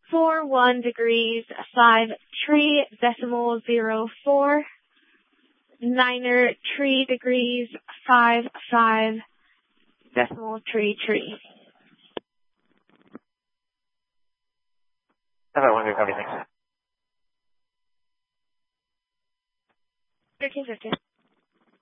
41 degrees 5 3 decimal 04. 9er 3 degrees 5 5 decimal 33. Hello, 1 Recovery, thanks. 1350.